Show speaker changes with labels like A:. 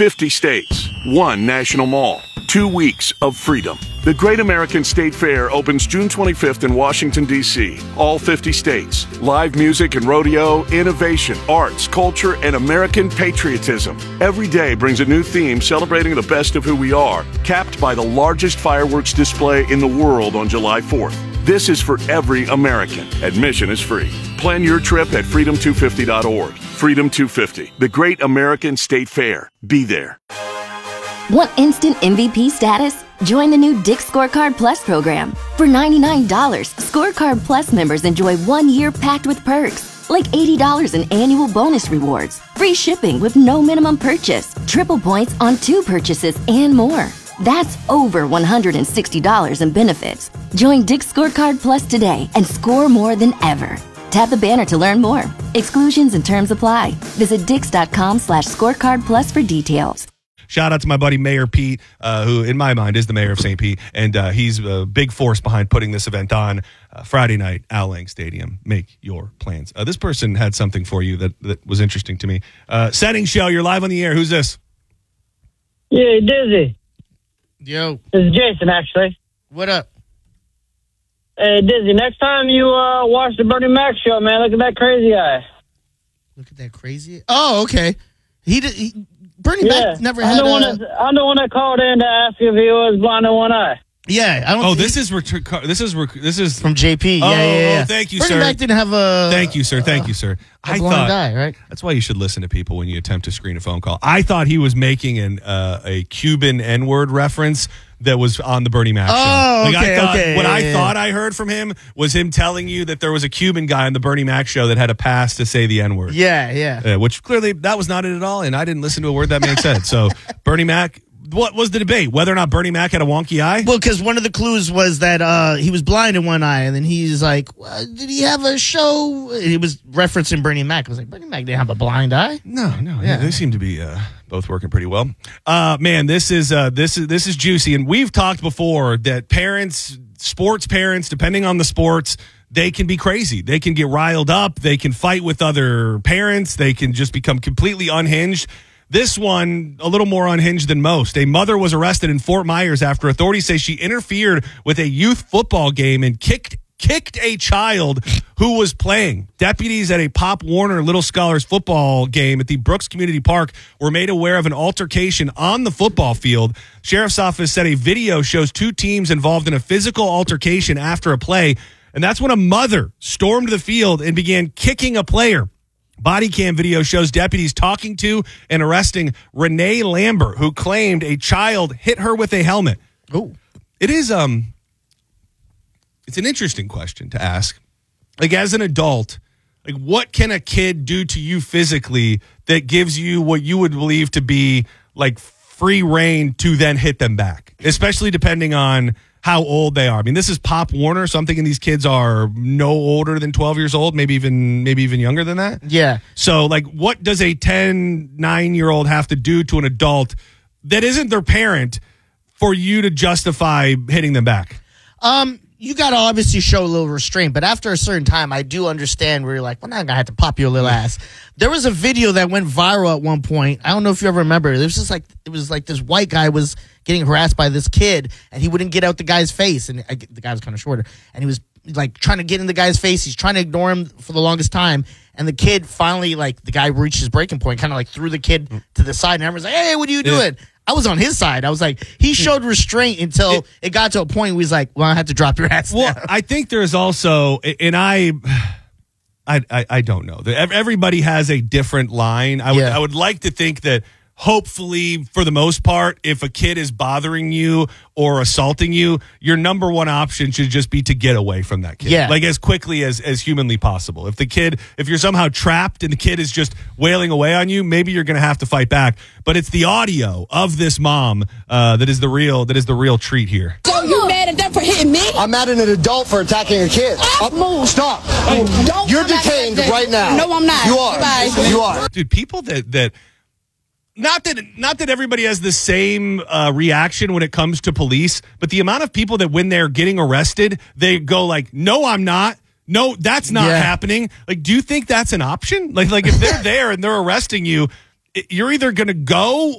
A: 50 states, 1 national mall, 2 weeks of freedom. The Great American State Fair opens June 25th in Washington, D.C. All 50 states. Live music and rodeo, innovation, arts, culture, and American patriotism. Every day brings a new theme celebrating the best of who we are, capped by the largest fireworks display in the world on July 4th. This is for every American. Admission is free. Plan your trip at freedom250.org. Freedom 250, the Great American State Fair. Be there.
B: Want instant MVP status? Join the new Dick's Scorecard Plus program. For $99, Scorecard Plus members enjoy 1 year packed with perks, like $80 in annual bonus rewards, free shipping with no minimum purchase, triple points on 2 purchases, and more. That's over $160 in benefits. Join Dick's Scorecard Plus today and score more than ever. Tap the banner to learn more. Exclusions and terms apply. Visit dix.com/scorecard plus for details.
C: Shout out to my buddy Mayor Pete, who in my mind is the mayor of St. Pete, and he's a big force behind putting this event on Friday night, Al Lang Stadium. Make your plans. This person had something for you that was interesting to me. Setting show, you're live on the air. Who's this?
D: Yeah, Dizzy.
E: Yo.
D: This is Jason, actually.
E: What up?
D: Hey, Dizzy, next time you watch the Bernie Mac show, man, look at that crazy eye.
E: Look at that crazy. Oh, okay. Bernie Mac never had
D: I'm the one that called in to ask if he was blind in one eye.
E: Yeah, I don't.
C: Oh, this is from
E: JP. Yeah.
C: Thank you,
E: Bernie
C: sir.
E: Mac didn't have a.
C: Thank you, sir. Thank you, sir.
E: I thought guy, right?
C: That's why you should listen to people when you attempt to screen a phone call. I thought he was making a Cuban N-word reference that was on the Bernie Mac show.
E: Oh, okay.
C: I thought I heard from him was him telling you that there was a Cuban guy on the Bernie Mac show that had a pass to say the N-word.
E: Yeah.
C: Which clearly that was not it at all, and I didn't listen to a word that man said. So Bernie Mac. What was the debate? Whether or not Bernie Mac had a wonky eye?
E: Well, because one of the clues was that he was blind in one eye, and then he's like, did he have a show? He was referencing Bernie Mac. I was like, Bernie Mac didn't have a blind eye?
C: No. Yeah, they seem to be both working pretty well. Man, this is juicy, and we've talked before that parents, sports parents, depending on the sports, they can be crazy. They can get riled up. They can fight with other parents. They can just become completely unhinged. This one, a little more unhinged than most. A mother was arrested in Fort Myers after authorities say she interfered with a youth football game and kicked a child who was playing. Deputies at a Pop Warner Little Scholars football game at the Brooks Community Park were made aware of an altercation on the football field. Sheriff's office said a video shows 2 teams involved in a physical altercation after a play, and that's when a mother stormed the field and began kicking a player. Body cam video shows deputies talking to and arresting Renee Lambert, who claimed a child hit her with a helmet.
E: Oh,
C: it is it's an interesting question to ask. Like, as an adult, like, what can a kid do to you physically that gives you what you would believe to be like free reign to then hit them back, especially depending on how old they are? I mean, this is Pop Warner, so I'm thinking these kids are no older than 12 years old, maybe even younger than that.
E: Yeah.
C: So, like, what does a 9-year-old have to do to an adult that isn't their parent for you to justify hitting them back?
E: You got to obviously show a little restraint, but after a certain time, I do understand where you're like, well, now I'm going to have to pop your little ass. There was a video that went viral at one point. I don't know if you ever remember. It was like this white guy was getting harassed by this kid, and he wouldn't get out the guy's face. And the guy was kind of shorter, and he was like trying to get in the guy's face. He's trying to ignore him for the longest time. And the kid finally, like, the guy reached his breaking point, kind of like threw the kid to the side, and everyone's like, hey, what are you doing? I was on his side. I was like, he showed restraint until it got to a point where he's like, well, I have to drop your ass down.
C: I think there's also, and I don't know. Everybody has a different line. I would like to think that hopefully, for the most part, if a kid is bothering you or assaulting you, your number one option should just be to get away from that kid.
E: Yeah.
C: Like, as quickly as humanly possible. If you're somehow trapped and the kid is just wailing away on you, maybe you're going to have to fight back. But it's the audio of this mom that is the real treat here.
F: So you mad at them for hitting me?
G: I'm mad at an adult for attacking a kid.
F: Move.
G: Stop.
F: Don't.
G: You're detained right now.
F: No, I'm not.
G: You are.
F: Goodbye.
G: You are.
C: Dude, people that not that everybody has the same reaction when it comes to police, but the amount of people that when they're getting arrested, they go like, no, I'm not. No, that's not happening. Like, do you think that's an option? Like if they're there and they're arresting you, you're either going to go